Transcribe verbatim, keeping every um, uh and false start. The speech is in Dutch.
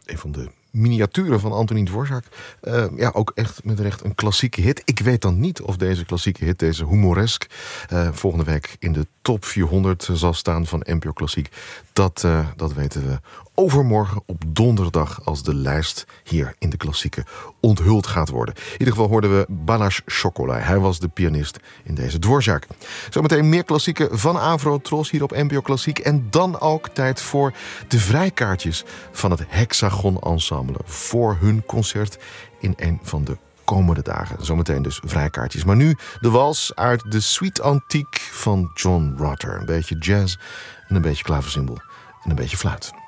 Een van de miniaturen van Antonín Dvořák. Uh, ja, ook echt met recht een klassieke hit. Ik weet dan niet of deze klassieke hit, deze humoresk, uh, volgende week in de top vierhonderd zal staan van N P O Klassiek. Dat, uh, dat weten we overmorgen op donderdag, als de lijst hier in de klassieke onthuld gaat worden. In ieder geval hoorden we Balázs Sokol. Hij was de pianist in deze Dvořák. Zometeen meer klassieke van Avrotros hier op N P O Klassiek. En dan ook tijd voor de vrijkaartjes van het Hexagon Ensemble voor hun concert in een van de komende dagen. Zometeen dus vrijkaartjes. Maar nu de wals uit de Suite Antique van John Rutter. Een beetje jazz en een beetje klaversymbol en een beetje fluit.